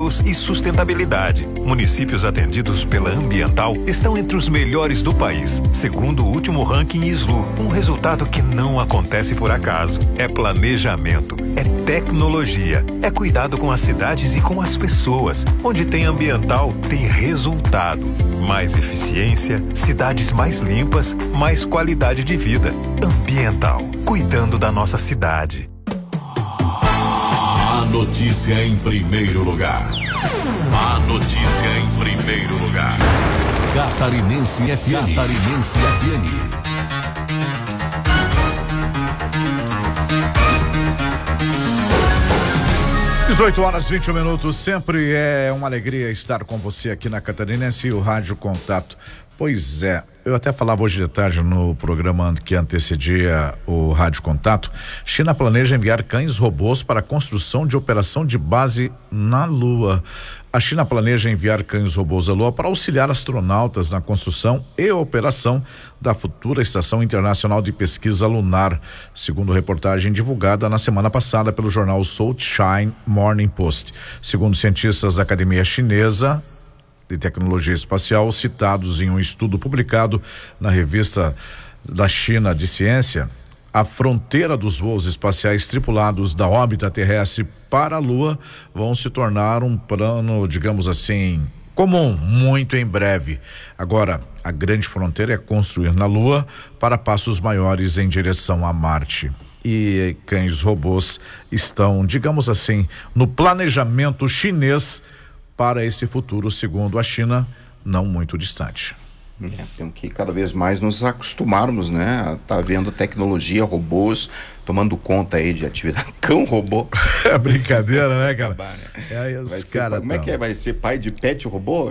empregos e sustentabilidade. Municípios atendidos pela Ambiental estão entre os melhores do país, segundo o último ranking SLU. Um resultado que não acontece por acaso. É planejamento, é tecnologia, é cuidado com as cidades e com as pessoas. Onde tem Ambiental, tem resultado. Mais eficiência, cidades mais limpas, mais qualidade de vida. Ambiental, cuidando da nossa cidade. A notícia em primeiro lugar. A notícia em primeiro lugar. Catarinense FM. Catarinense FM. 18h21. Sempre é uma alegria estar com você aqui na Catarinense e o Rádio Contato. Pois é, eu até falava hoje de tarde no programa que antecedia o Rádio Contato. China planeja enviar cães robôs para a construção de operação de base na Lua. A China planeja enviar cães robôs à Lua para auxiliar astronautas na construção e operação da futura Estação Internacional de Pesquisa Lunar, segundo reportagem divulgada na semana passada pelo jornal South China Morning Post. Segundo cientistas da Academia Chinesa de Tecnologia Espacial, citados em um estudo publicado na revista da China de Ciência, a fronteira dos voos espaciais tripulados da órbita terrestre para a Lua vão se tornar um plano, digamos assim, comum, muito em breve. Agora, a grande fronteira é construir na Lua para passos maiores em direção a Marte. E cães robôs estão, digamos assim, no planejamento chinês para esse futuro, segundo a China, não muito distante. Temos que cada vez mais nos acostumarmos, né? A tá vendo tecnologia, robôs, tomando conta aí de atividade. Cão robô. É brincadeira, né, cara? Acabar, né? Aí os cara como é que é? Vai ser pai de pet robô?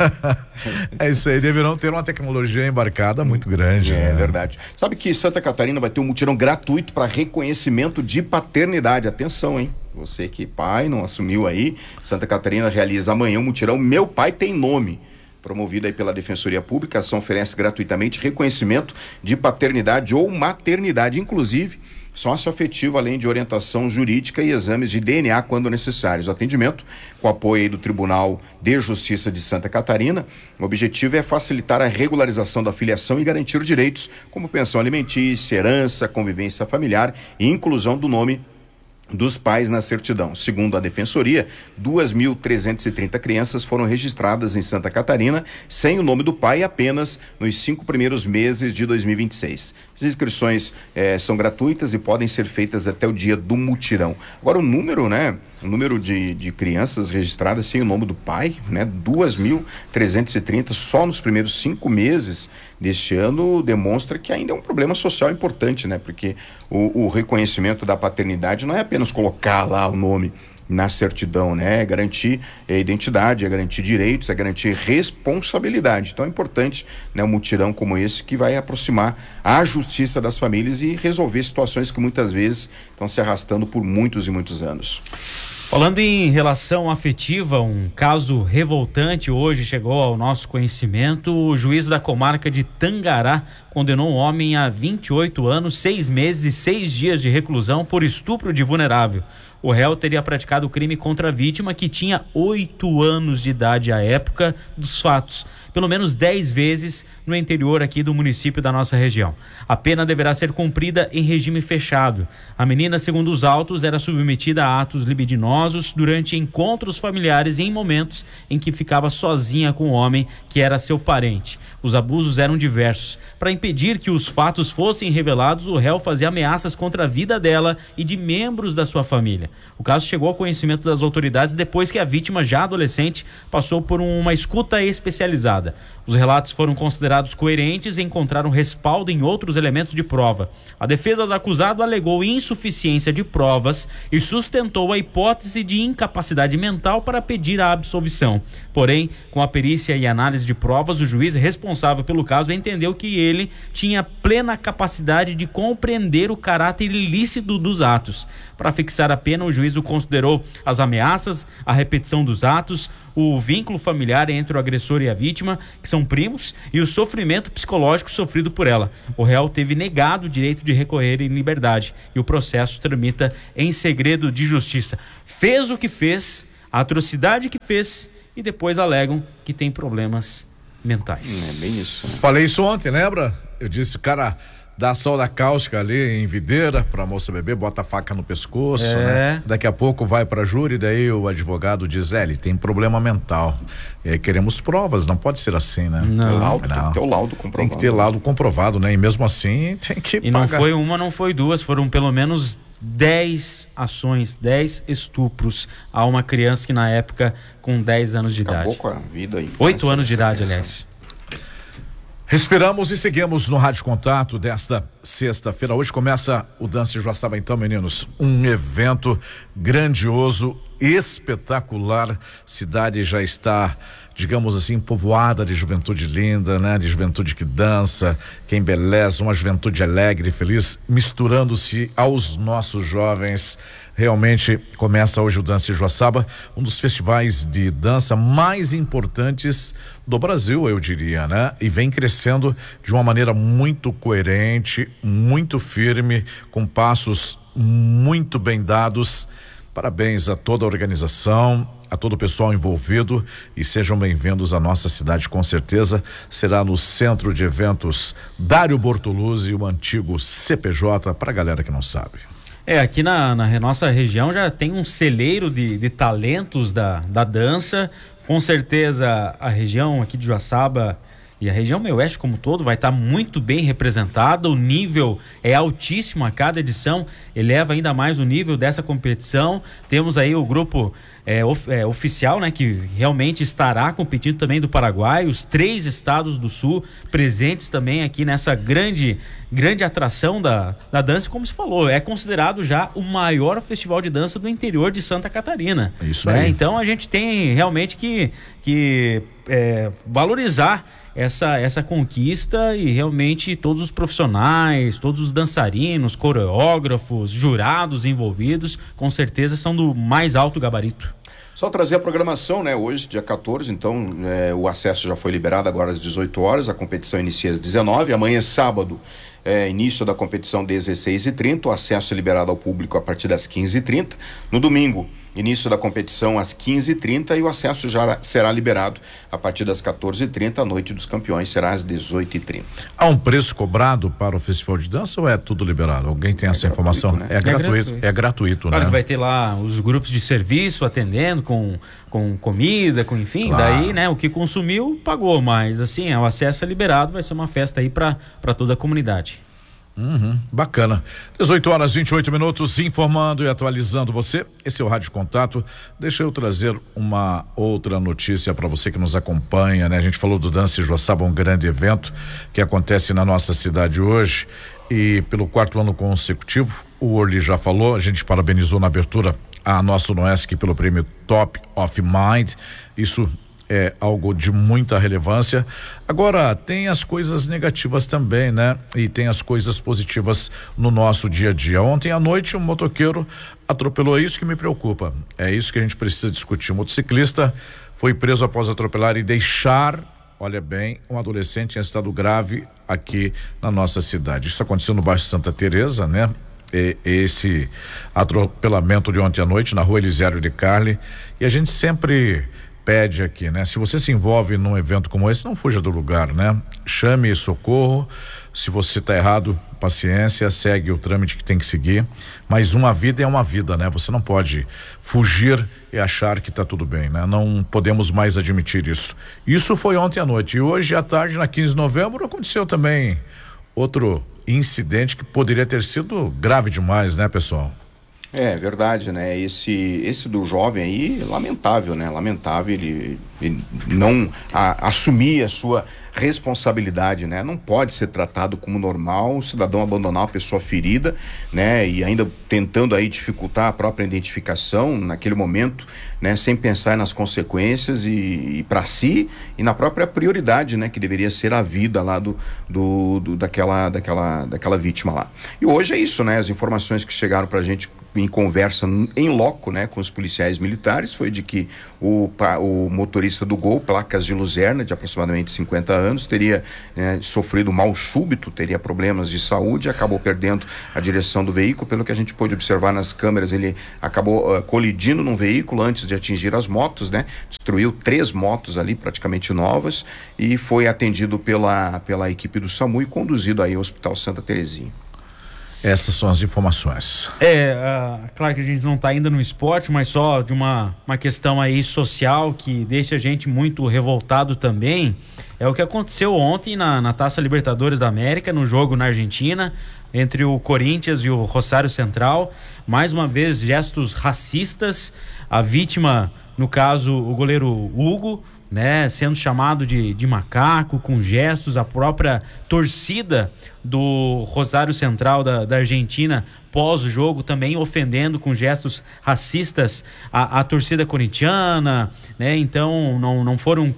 É isso aí, deverão ter uma tecnologia embarcada muito grande. É verdade. Sabe que Santa Catarina vai ter um mutirão gratuito para reconhecimento de paternidade. Atenção, hein? Você que pai não assumiu aí, Santa Catarina realiza amanhã um mutirão Meu Pai Tem Nome. Promovida aí pela Defensoria Pública, a ação oferece gratuitamente reconhecimento de paternidade ou maternidade, inclusive sócio-afetivo, além de orientação jurídica e exames de DNA quando necessários. O atendimento, com apoio aí do Tribunal de Justiça de Santa Catarina, o objetivo é facilitar a regularização da filiação e garantir direitos como pensão alimentícia, herança, convivência familiar e inclusão do nome dos pais na certidão. Segundo a Defensoria, 2.330 crianças foram registradas em Santa Catarina sem o nome do pai apenas nos 5 primeiros meses de 2026. As inscrições são gratuitas e podem ser feitas até o dia do mutirão. Agora o número, né? O número de crianças registradas sem o nome do pai, né? 2.330 só nos primeiros 5 meses deste ano demonstra que ainda é um problema social importante, né? Porque o reconhecimento da paternidade não é apenas colocar lá o nome na certidão, né? É garantir a identidade, é garantir direitos, é garantir responsabilidade. Então é importante, né, um mutirão como esse que vai aproximar a justiça das famílias e resolver situações que muitas vezes estão se arrastando por muitos e muitos anos. Falando em relação afetiva, um caso revoltante hoje chegou ao nosso conhecimento. O juiz da comarca de Tangará condenou um homem a 28 anos, 6 meses e 6 dias de reclusão por estupro de vulnerável. O réu teria praticado o crime contra a vítima, que tinha 8 anos de idade à época dos fatos, pelo menos 10 vezes no interior aqui do município da nossa região. A pena deverá ser cumprida em regime fechado. A menina, segundo os autos, era submetida a atos libidinosos durante encontros familiares e em momentos em que ficava sozinha com o homem que era seu parente. Os abusos eram diversos. Para impedir que os fatos fossem revelados, o réu fazia ameaças contra a vida dela e de membros da sua família. O caso chegou ao conhecimento das autoridades depois que a vítima, já adolescente, passou por uma escuta especializada. Os relatos foram considerados coerentes e encontraram respaldo em outros elementos de prova. A defesa do acusado alegou insuficiência de provas e sustentou a hipótese de incapacidade mental para pedir a absolvição. Porém, com a perícia e análise de provas, o juiz responsável pelo caso entendeu que ele tinha plena capacidade de compreender o caráter ilícito dos atos. Para fixar a pena, o juiz considerou as ameaças, a repetição dos atos, o vínculo familiar entre o agressor e a vítima, que são primos, e o sofrimento psicológico sofrido por ela. O réu teve negado o direito de recorrer em liberdade e o processo tramita em segredo de justiça. Fez o que fez, a atrocidade que fez e depois alegam que tem problemas mentais. É bem isso. Né? Falei isso ontem, lembra? Eu disse, cara, dá soda cáustica ali em videira pra moça beber, bota a faca no pescoço, né? Daqui a pouco vai pra júri, daí o advogado diz, ele tem problema mental. E aí queremos provas, não pode ser assim, né? Não. Laudo, tem que ter o laudo comprovado. Tem que ter laudo comprovado, né? E mesmo assim tem que E pagar. não foi uma, não foi duas, foram pelo menos 10 ações, 10 estupros a uma criança que na época com 10 anos de Acabou idade. com a vida aí. 8 anos de idade, aliás. Respiramos e seguimos no Rádio Contato desta sexta-feira. Hoje começa o Dança de Joaçaba, então, meninos. Um evento grandioso, espetacular. Cidade já está, digamos assim, povoada de juventude linda, né? De juventude que dança, que embeleza, uma juventude alegre e feliz, misturando-se aos nossos jovens. Realmente começa hoje o Dança de Joaçaba, um dos festivais de dança mais importantes do Brasil, eu diria, né? E vem crescendo de uma maneira muito coerente, muito firme, com passos muito bem dados. Parabéns a toda a organização, a todo o pessoal envolvido e sejam bem-vindos à nossa cidade, com certeza. Será no Centro de Eventos Dário Bortoluzzi, o antigo CPJ, para a galera que não sabe. Aqui na nossa região já tem um celeiro de talentos da dança. Com certeza a região aqui de Joaçaba e a região meio-oeste como todo vai estar muito bem representada. O nível é altíssimo a cada edição, eleva ainda mais o nível dessa competição. Temos aí o grupo oficial, né, que realmente estará competindo também do Paraguai, os 3 estados do sul presentes também aqui nessa grande atração da dança. Como se falou, é considerado já o maior festival de dança do interior de Santa Catarina. Isso aí. Então a gente tem realmente que valorizar essa conquista e realmente todos os profissionais, todos os dançarinos, coreógrafos, jurados envolvidos, com certeza são do mais alto gabarito. Só trazer a programação, né? Hoje, dia 14, então o acesso já foi liberado agora às 18 horas, a competição inicia às 19, amanhã sábado, início da competição 16h30, o acesso é liberado ao público a partir das 15h30, no domingo, início da competição às 15h30 e o acesso já será liberado a partir das 14h30, a noite dos campeões será às 18h30. Há um preço cobrado para o festival de dança ou é tudo liberado? Alguém tem essa informação? Né? É gratuito, claro, né? Que vai ter lá os grupos de serviço atendendo com comida, com enfim, claro. Daí, né, o que consumiu pagou, mas assim, o acesso é liberado, vai ser uma festa aí para toda a comunidade. Bacana. 18h28, informando e atualizando você. Esse é o Rádio Contato. Deixa eu trazer uma outra notícia para você que nos acompanha, né? A gente falou do Dança de Joaçaba, um grande evento que acontece na nossa cidade hoje e pelo 4º ano consecutivo. O Orly já falou, a gente parabenizou na abertura a nossa Noesc pelo prêmio Top of Mind. Isso é algo de muita relevância. Agora, tem as coisas negativas também, né? E tem as coisas positivas no nosso dia a dia. Ontem à noite, um motoqueiro atropelou, isso que me preocupa. É isso que a gente precisa discutir. O motociclista foi preso após atropelar e deixar, olha bem, um adolescente em estado grave aqui na nossa cidade. Isso aconteceu no bairro Santa Teresa, né? Esse atropelamento de ontem à noite na rua Elisiário de Carli. E a gente sempre pede aqui, né? Se você se envolve num evento como esse, não fuja do lugar, né? Chame socorro. Se você tá errado, paciência, segue o trâmite que tem que seguir. Mas uma vida é uma vida, né? Você não pode fugir e achar que tá tudo bem, né? Não podemos mais admitir isso. Isso foi ontem à noite. E hoje à tarde, na 15 de novembro, aconteceu também outro incidente que poderia ter sido grave demais, né, pessoal? É verdade, né? Esse do jovem aí, lamentável, né? Lamentável ele não assumir a sua responsabilidade, né? Não pode ser tratado como normal o cidadão abandonar uma pessoa ferida, né? E ainda tentando aí dificultar a própria identificação naquele momento, né? Sem pensar nas consequências e para si e na própria prioridade, né? Que deveria ser a vida lá daquela vítima lá. E hoje é isso, né? As informações que chegaram pra gente em conversa em loco, né, com os policiais militares, foi de que o motorista do Gol, placas de Luzerna, de aproximadamente 50 anos, teria sofrido mal súbito, teria problemas de saúde, acabou perdendo a direção do veículo. Pelo que a gente pôde observar nas câmeras, ele acabou colidindo num veículo antes de atingir as motos, né, destruiu 3 motos ali, praticamente novas, e foi atendido pela equipe do SAMU e conduzido aí ao Hospital Santa Terezinha. Essas são as informações. Claro que a gente não está ainda no esporte, mas só de uma questão aí social que deixa a gente muito revoltado também. É o que aconteceu ontem na Taça Libertadores da América, no jogo na Argentina, entre o Corinthians e o Rosário Central. Mais uma vez, gestos racistas. A vítima, no caso, o goleiro Hugo, né, sendo chamado de macaco, com gestos. A própria torcida do Rosário Central da Argentina, pós-jogo, também ofendendo com gestos racistas a torcida corintiana, né? Então não foram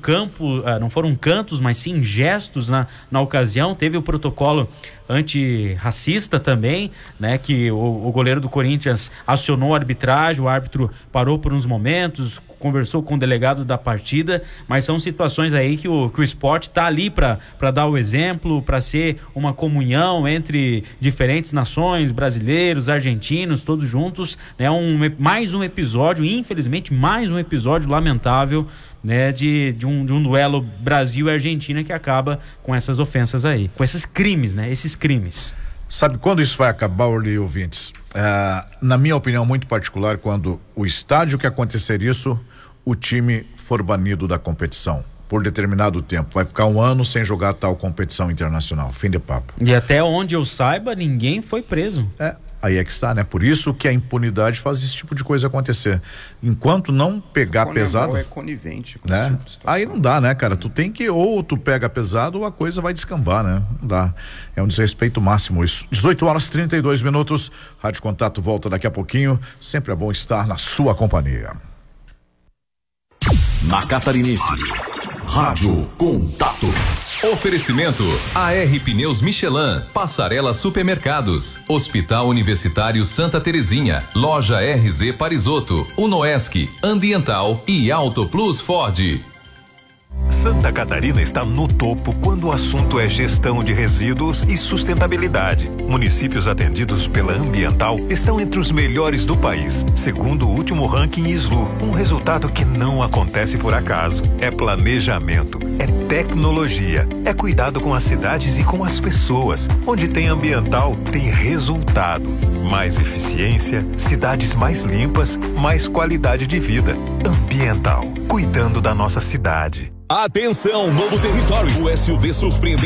cantos, mas sim gestos na ocasião. Teve o protocolo antirracista também, né? Que o goleiro do Corinthians acionou a arbitragem, o árbitro parou por uns momentos, conversou com o delegado da partida, mas são situações aí que o esporte está ali para dar o exemplo, para ser uma comunhão entre diferentes nações, brasileiros, argentinos, todos juntos, né? Mais um episódio, infelizmente, mais um episódio lamentável, né? De um duelo Brasil e Argentina que acaba com essas ofensas aí, com esses crimes, né? Esses crimes. Sabe quando isso vai acabar, Orly, ouvintes? Na minha opinião muito particular, quando o estádio que acontecer isso, o time for banido da competição por determinado tempo, vai ficar 1 ano sem jogar tal competição internacional, fim de papo. E até onde eu saiba, ninguém foi preso. Aí é que está, né? Por isso que a impunidade faz esse tipo de coisa acontecer. Enquanto não pegar pesado, é conivente com né? esse tipo de situação. Aí não dá, né, cara? Tu tem que, ou tu pega pesado ou a coisa vai descambar, né? Não dá. É um desrespeito máximo isso. 18h32. Rádio Contato volta daqui a pouquinho. Sempre é bom estar na sua companhia. Na Catarinense, Rádio Contato. Oferecimento AR Pneus Michelin, Passarela Supermercados, Hospital Universitário Santa Terezinha, Loja RZ Parisotto, Unoesc, Ambiental e Auto Plus Ford. Santa Catarina está no topo quando o assunto é gestão de resíduos e sustentabilidade. Municípios atendidos pela Ambiental estão entre os melhores do país, segundo o último ranking ISLU. Um resultado que não acontece por acaso. É planejamento, é tecnologia, é cuidado com as cidades e com as pessoas. Onde tem Ambiental, tem resultado. Mais eficiência, cidades mais limpas, mais qualidade de vida. Ambiental, cuidando da nossa cidade. Atenção, novo território. O SUV surpreendente